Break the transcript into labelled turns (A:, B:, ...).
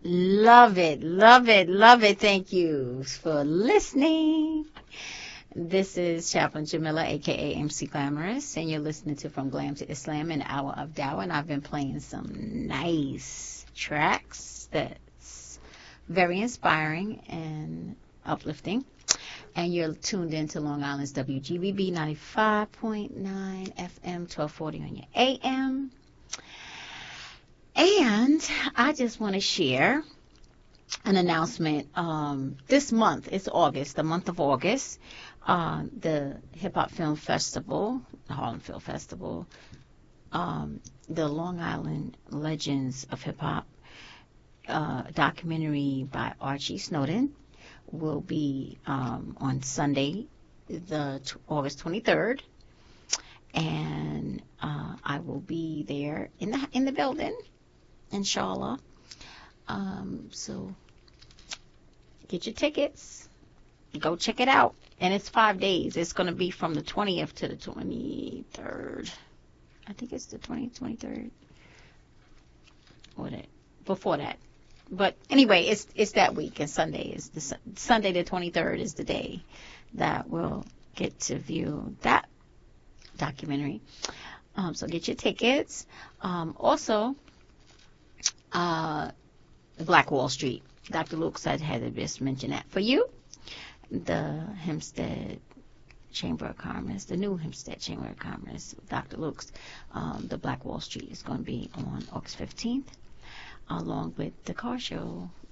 A: Love it, love it, love it. Thank you for listening. This is Chaplain Jamila, aka MC Glamorous, and you're listening to From Glam to Islam, an hour of Dawah. And I've been playing some nice tracks that's very inspiring and uplifting. And you're tuned in to Long Island's WGBB 95.9 FM, 1240 on your AM. And I just want to share an announcement. This month, it's August, the month of August, the Hip Hop Film Festival, the Harlem Film Festival, the Long Island Legends of Hip Hop documentary by Archie Snowden will be on Sunday, August 23rd, and I will be there in the building, inshallah. So get your tickets, go check it out, and it's 5 days. It's going to be from the 20th to the 23rd. I think it's the 20th, 23rd, or that before that. But anyway, it's that week, and Sunday is Sunday the 23rd is the day that we'll get to view that documentary. So get your tickets. Also, Black Wall Street. Dr. Luke said had to just mention that for you. The Hempstead Chamber of Commerce, the new Hempstead Chamber of Commerce, Dr. Luke's, the Black Wall Street is going to be on August 15th. Along with the car show,